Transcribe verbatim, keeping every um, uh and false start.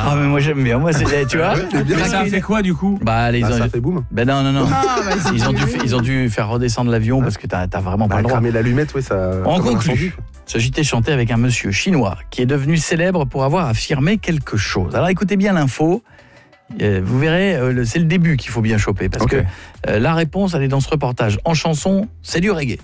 Ah, mais moi j'aime bien. Moi, c'est, tu vois. Mais ça a fait quoi du coup? Bah, les Ah, ont... ça fait boum. Ben non, non, non. Ah, bah, c'est Ils ont, dû, fini. ils ont dû faire redescendre l'avion parce que t'as, t'as vraiment pas Bah, le droit. cramer l'allumette, oui, ça. On comme un conclut. incendie. Ce J T chanté avec un monsieur chinois qui est devenu célèbre pour avoir affirmé quelque chose. Alors écoutez bien l'info. Euh, vous verrez, euh, le, c'est le début qu'il faut bien choper parce Ok. que euh, la réponse, elle est dans ce reportage. En chanson, c'est du reggae.